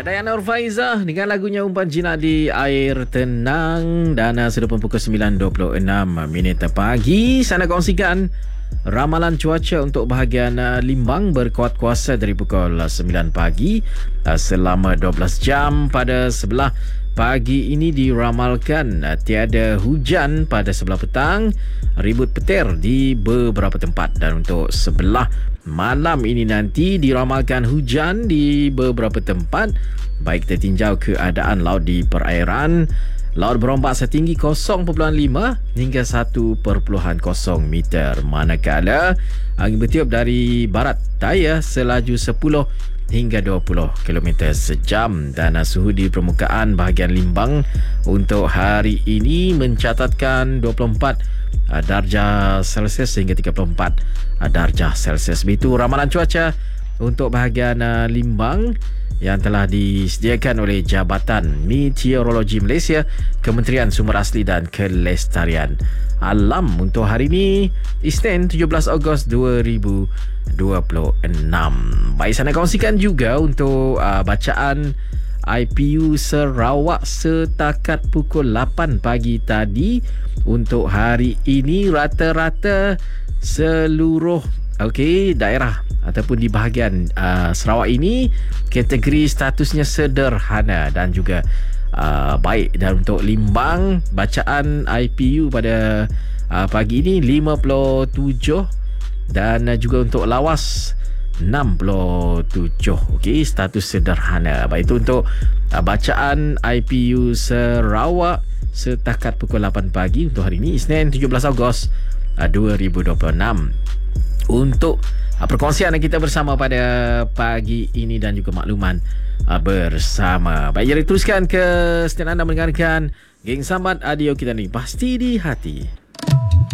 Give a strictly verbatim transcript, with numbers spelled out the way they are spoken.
Dayana Urfaiza dengan lagunya Umpan Jinak di Air Tenang. Dan uh, sudah pun pukul sembilan dua puluh enam minit pagi. Saya nak kongsikan ramalan cuaca untuk bahagian uh, Limbang berkuat kuasa dari pukul sembilan pagi uh, selama dua belas jam. Pada sebelah pagi ini diramalkan uh, tiada hujan pada sebelah petang, ribut petir di beberapa tempat. Dan untuk sebelah malam ini nanti diramalkan hujan di beberapa tempat, baik tertinjau keadaan laut di perairan. Laut berombak setinggi kosong perpuluhan lima hingga satu perpuluhan kosong meter. Manakala angin bertiup dari barat daya selaju sepuluh hingga dua puluh kilometer sejam. Dan suhu di permukaan bahagian Limbang untuk hari ini mencatatkan dua puluh empat darjah Celsius hingga tiga puluh empat darjah Celsius. Begitu ramalan cuaca untuk bahagian uh, Limbang yang telah disediakan oleh Jabatan Meteorologi Malaysia, Kementerian Sumber Asli dan Kelestarian Alam untuk hari ini, Isnin tujuh belas Ogos dua ribu dua puluh enam. Baik, saya nak kongsikan juga untuk uh, bacaan I P U Sarawak setakat pukul lapan pagi tadi. Untuk hari ini rata-rata seluruh okey daerah ataupun di bahagian uh, Sarawak ini kategori statusnya sederhana dan juga uh, baik. Dan untuk Limbang, bacaan I P U pada uh, pagi ini lima puluh tujuh dan uh, juga untuk Lawas enam puluh tujuh. Okey, status sederhana. Baik, itu untuk uh, bacaan I P U Sarawak setakat pukul lapan pagi untuk hari ini, Isnin tujuh belas Ogos dua ribu dua puluh enam. Untuk uh, perkongsian yang kita bersama pada pagi ini dan juga makluman uh, bersama. Baik, jadi teruskan ke setia anda mendengarkan Geng Sambat Adio kita ni pasti di hati.